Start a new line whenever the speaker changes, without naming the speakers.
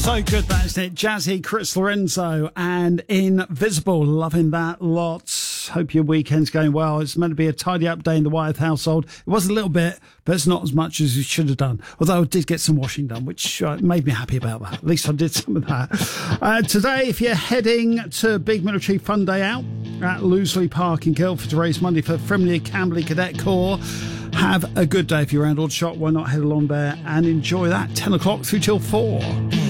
So good, that isn't it? Jazzy, Chris Lorenzo, and Invisible. Loving that lots. Hope your weekend's going well. It's meant to be a tidy up day in the Wyeth household. It was a little bit, but it's not as much as it should have done. Although I did get some washing done, which made me happy about that. At least I did some of that. Today, if you're heading to Big Military Fun Day out at Loseley Park in Guildford to raise money for Frimley Camberley Cadet Corps, have a good day. If you're around Aldershot, why not head along there and enjoy that? 10 o'clock through till 4.